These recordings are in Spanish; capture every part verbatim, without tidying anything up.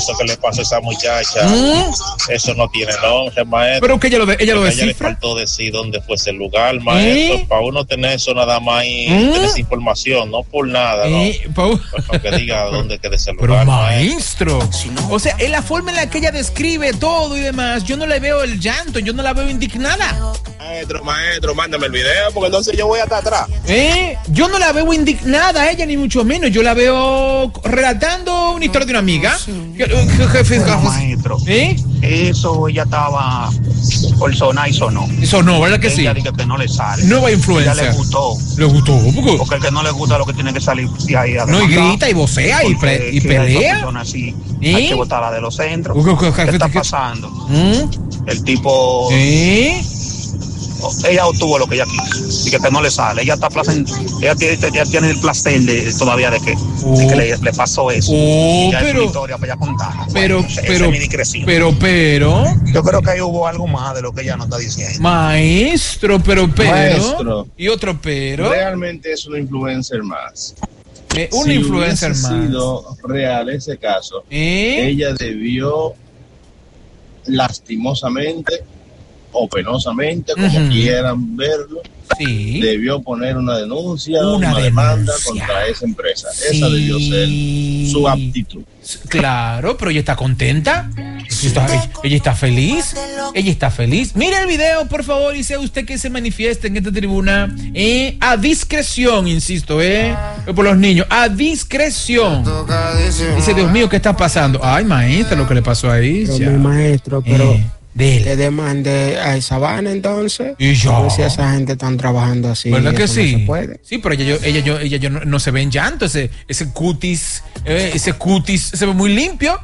eso que le pasó a esa muchacha, ¿Mm? eso no tiene nombre, maestro. Pero que ella lo, de, ella lo descifra. Ella le faltó decir dónde fue ese lugar, maestro. ¿Eh? Para uno tener eso nada más y ¿Eh? tener esa información, no por nada, ¿Eh? ¿no? Pa para que diga dónde queda ese lugar. Pero maestro, maestro. O sea, en la forma en la que ella describe todo y demás, yo no le veo el llanto, yo no la veo indignada. Maestro, maestro, mándame el video, porque entonces yo voy hasta atrás. ¿Eh? Yo no la veo indignada a ella, ni mucho menos. Yo la veo relatando una historia de una amiga. Bueno, maestro, ¿eh? Eso ella estaba por sonar y sonó. Y sonó, ¿verdad que ella sí? Dice que no le sale. Nueva influencia. Ella le gustó. ¿Le gustó? Porque, porque el que no le gusta lo que tiene que salir de ahí. No, y grita y vocea y, pre, y pelea. Así, ¿Eh? Hay que botarla de los centros. ¿Qué, ¿Qué, ¿Qué está pasando? ¿Eh? El tipo... ¿Eh? Ella obtuvo lo que ella quiso y que, que no le sale. Ella está placent... ella, tiene, ella tiene el placer de, todavía de que, oh. de que le, le pasó eso. Oh, y ya pero, es una historia para ella contar. Pero, bueno, pero, pero, pero. Yo creo que ahí hubo algo más de lo que ella no está diciendo. Maestro, pero, pero. Maestro, y otro pero. Realmente es una influencer más. Eh, un si influencer más. Si hubiese sido real ese caso, ¿Eh? ella debió lastimosamente o penosamente, como uh-huh. quieran verlo, sí. debió poner una denuncia, una, una demanda contra esa empresa. Sí. Esa debió ser su aptitud. Claro, pero ella está contenta. Ella está, ella, ella está feliz. Ella está feliz. Mire el video, por favor, y sea usted que se manifieste en esta tribuna. Eh, a discreción, insisto, eh, por los niños. A discreción. Dice, Dios mío, ¿qué está pasando? Ay, maestra, lo que le pasó ahí. Pero mi maestro, pero... Eh. Dele. Le demandé a Sabana entonces. Y yo. A ver si esa gente están trabajando así. ¿Verdad que sí? No se puede. Sí, pero ella, yo, ella, yo, ella, yo no, no se ve en llanto. Ese, ese cutis, eh, ese cutis se ve muy limpio.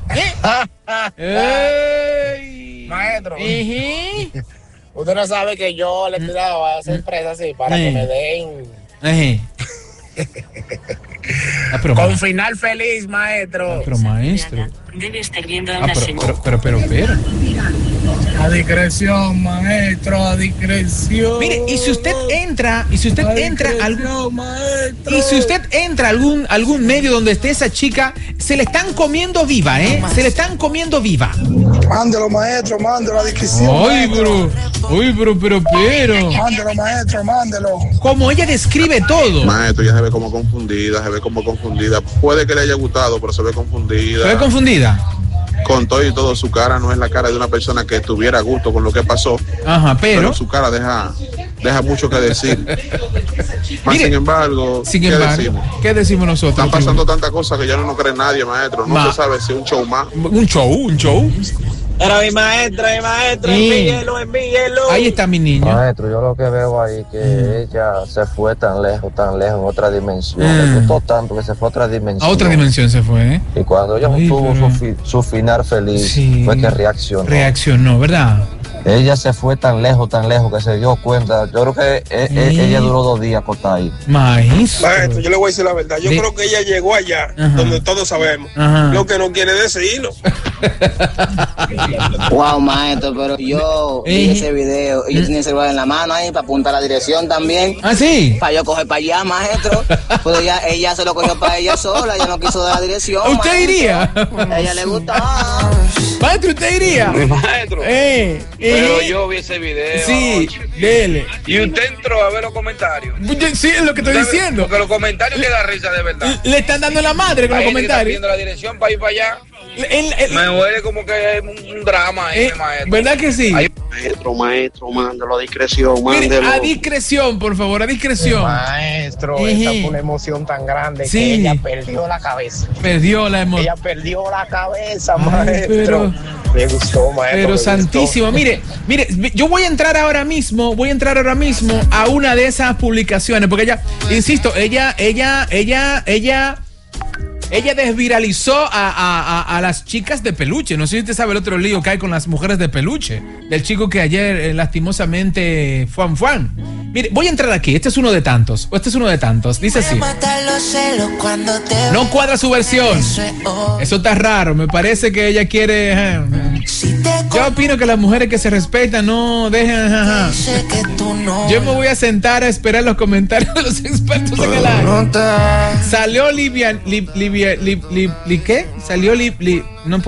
¿Eh? Ey. Maestro. Uh-huh. Usted no sabe que yo le he tirado a esa empresa así para uh-huh. que me den. Ah, pero, con final feliz, maestro. Ah, pero maestro. Debe estar viendo a ah, una pero, señora. Pero, pero, pero, pero. A discreción, maestro, a discreción. Mire, y si usted entra, y si usted a entra algún, maestro. y si usted entra a algún, algún medio donde esté esa chica, se le están comiendo viva, ¿eh? Se le están comiendo viva. Mándelo, maestro, mándelo a discreción. Ay, bro. Uy, pero, pero, pero. Mándelo, maestro, mándelo. Como ella describe todo. Maestro, ya se ve como confundida, se ve como confundida. Puede que le haya gustado, pero se ve confundida. ¿Se ve confundida? Con todo y todo, su cara no es la cara de una persona que estuviera a gusto con lo que pasó. Ajá, pero, pero su cara deja, deja mucho que decir. Más Mire, sin embargo, sin ¿qué embargo, decimos? ¿Qué decimos nosotros? Están pasando tantas cosas que ya no nos cree nadie, maestro. No Ma se sabe si es un show más. Un show, un show. Era mi maestro, mi maestro, sí. envíelo, envíelo. Ahí está mi niño. Maestro, yo lo que veo ahí que mm. ella se fue tan lejos, tan lejos, en otra dimensión. Mm. Le gustó tanto que se fue a otra dimensión. A otra dimensión se fue, ¿eh? Y cuando ella Ay, tuvo pero... su, fi su final feliz, sí. fue que reaccionó. Reaccionó, ¿verdad? Ella se fue tan lejos, tan lejos que se dio cuenta. Yo creo que e e ella duró dos días acostada ahí. Maestro. Maestro, yo le voy a decir la verdad. Yo de... creo que ella llegó allá, Ajá. donde todos sabemos. Ajá. Lo que no quiere decirlo. Wow, maestro, pero yo vi ese video y yo tenía el celular en la mano ahí para apuntar la dirección también. ¿Ah, sí? Para yo coger para allá, maestro. Pero ella, ella se lo cogió para ella sola, ella no quiso dar la dirección. ¿Usted maestro. iría? A ella le gustaba. Maestro, ¿usted iría? Maestro. Eh, pero eh. yo vi ese video. Sí, dele. Y usted entró a ver los comentarios. Sí, es lo que estoy usted, diciendo. Porque los comentarios le da risa de verdad. Le están dando la madre con ahí los comentarios. Le están pidiendo la dirección para ir para allá. El, el, me huele como que es un drama ahí, eh, maestro. ¿Verdad que sí? Ahí... Maestro, maestro, mándelo a discreción, mándelo. Mire, a discreción, por favor, a discreción. Maestro, uh-huh. esta fue una emoción tan grande sí. que ella perdió la cabeza. Perdió la emoción. Ella perdió la cabeza, Ay, maestro. Pero... Me gustó, maestro. Pero me santísimo, gustó. mire, mire, yo voy a entrar ahora mismo, voy a entrar ahora mismo a una de esas publicaciones, porque ella, insisto, ella, ella, ella, ella, ella desviralizó a, a, a, a las chicas de peluche. No sé si usted sabe el otro lío que hay con las mujeres de peluche, del chico que ayer eh, lastimosamente fue Juan. Mire, voy a entrar aquí, este es uno de tantos, este es uno de tantos, dice así. No cuadra su versión, eso está raro, me parece que ella quiere... Eh, yo opino que las mujeres que se respetan no dejen... Ajá. Yo me voy a sentar a esperar los comentarios de los expertos en el área. Salió Livia... Li, Livia li, li, li, ¿Qué? Salió Li... li no